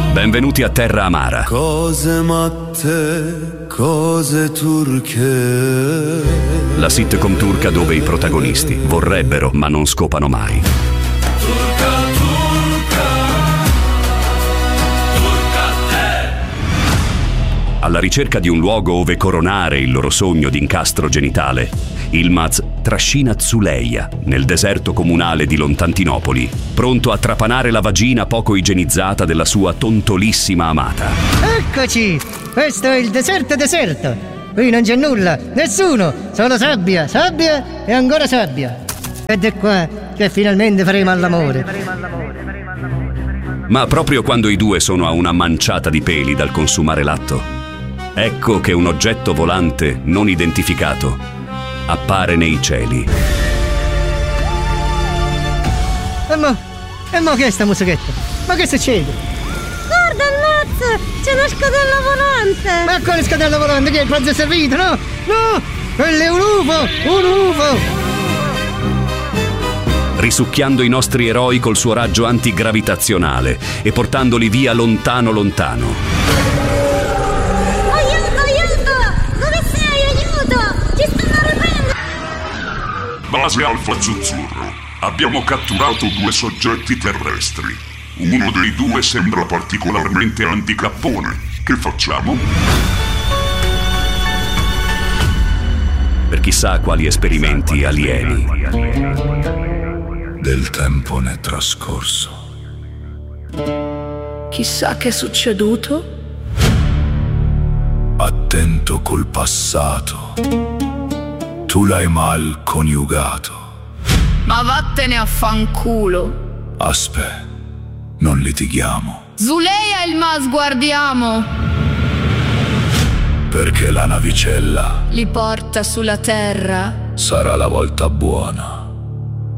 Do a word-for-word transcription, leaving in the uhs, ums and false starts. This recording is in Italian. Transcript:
Benvenuti a Terra Amara. Cose matte, cose turche. La sitcom turca dove i protagonisti vorrebbero ma non scopano mai. Turca, turca, turca te. Alla ricerca di un luogo ove coronare il loro sogno di incastro genitale, Yılmaz trascina Zuleia nel deserto comunale di Lontantinopoli, pronto a trapanare la vagina poco igienizzata della sua tontolissima amata. Eccoci! Questo è il deserto deserto! Qui non c'è nulla, nessuno, solo sabbia, sabbia e ancora sabbia. Ed è qua che finalmente faremo all'amore. Ma proprio quando i due sono a una manciata di peli dal consumare l'atto, ecco che un oggetto volante non identificato appare nei cieli. E mo? E mo che è sta musichetta? Ma che succede? Guarda il Max! C'è una scodella volante! Ma quale scodella volante? Che è il pranzo è servito? No! No! Quello è un U F O! Un U F O! Risucchiando i nostri eroi col suo raggio antigravitazionale e portandoli via lontano lontano. Aiuto, aiuto! Dove sei? Aiuto! Ci stanno rapendo! Base Alfa Zuzzurro. Abbiamo catturato due soggetti terrestri. Uno dei due sembra particolarmente anticappone. Che facciamo? Per chissà quali esperimenti alieni. Del tempo n'è trascorso. Chissà che è succeduto? Attento col passato. Tu l'hai mal coniugato. Ma vattene a fanculo. Aspe, non litighiamo. Zuleia e Yılmaz guardiamo. Perché la navicella li porta sulla terra. sarà la volta buona.